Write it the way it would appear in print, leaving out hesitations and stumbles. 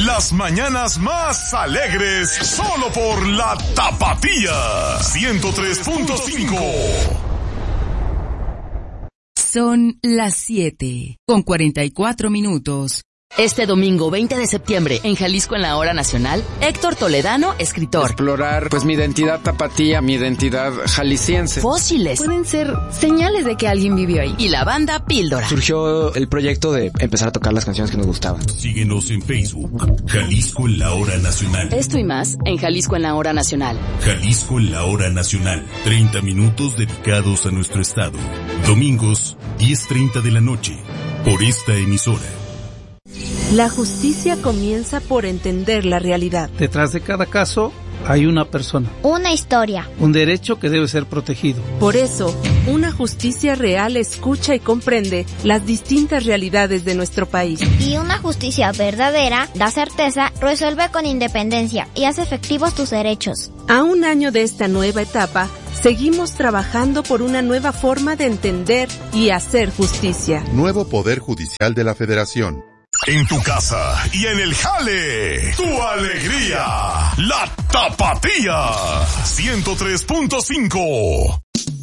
Las mañanas más alegres solo por la Tapatía 103.5. Son las 7:44. Este domingo 20 de septiembre, en Jalisco en la Hora Nacional, Héctor Toledano, escritor. Explorar, mi identidad tapatía, mi identidad jalisciense. Fósiles. Pueden ser señales de que alguien vivió ahí. Y la banda Píldora. Surgió el proyecto de empezar a tocar las canciones que nos gustaban. Síguenos en Facebook, Jalisco en la Hora Nacional. Esto y más en Jalisco en la Hora Nacional. Jalisco en la Hora Nacional. 30 minutos dedicados a nuestro estado. Domingos, 10:30 de la noche. Por esta emisora. La justicia comienza por entender la realidad. Detrás de cada caso hay una persona. Una historia. Un derecho que debe ser protegido. Por eso, una justicia real escucha y comprende las distintas realidades de nuestro país. Y una justicia verdadera da certeza, resuelve con independencia y hace efectivos tus derechos. A un año de esta nueva etapa, seguimos trabajando por una nueva forma de entender y hacer justicia. Nuevo Poder Judicial de la Federación. En tu casa y en el jale, tu alegría, la Tapatía 103.5.